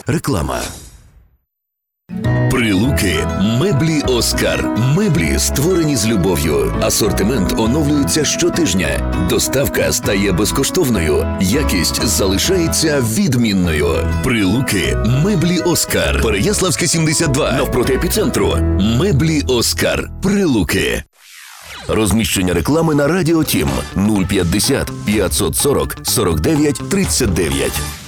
Реклама. Прилуки. Меблі Оскар. Меблі, створені з любов'ю. Асортимент оновлюється щотижня. Доставка стає безкоштовною. Якість залишається відмінною. Прилуки. Меблі Оскар. Переяславське, 72. Навпроти епіцентру. Меблі Оскар. Прилуки. Розміщення реклами на Радіо Тім 050 540 49 39.